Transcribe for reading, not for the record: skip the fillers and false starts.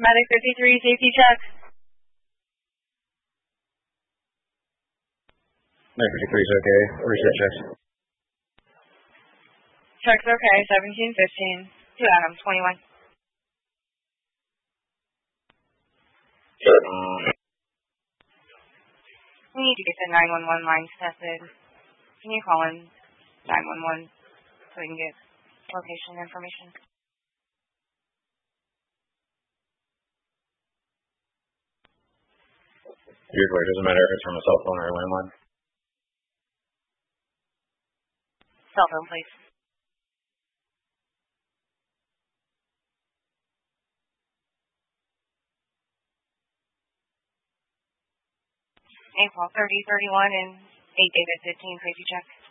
Medic 53, safety check. Medic 53 is okay. Reset checks. Check's okay, 1715. 2 Adams, 21. We need to get the 911 lines tested. Can you call in 911 so we can get location information? Usually it doesn't matter if it's from a cell phone or a landline. Cell phone, please. April 30, 31, and 8 David 15, safety check.